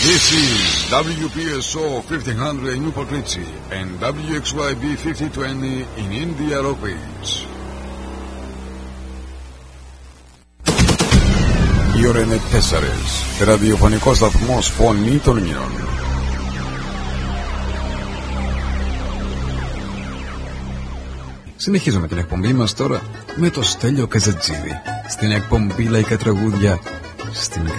This is WPSO 1500 in Newport Richie and WXYB 5020 in India Rockridge. Η ώρα είναι 4. Ραδιοφωνικός σταθμός Φωνή των Ήρων. Συνεχίζουμε την εκπομπή μας τώρα με το Στέλιο Καζατζίδη στην εκπομπή Λαϊκά Τραγούδια στην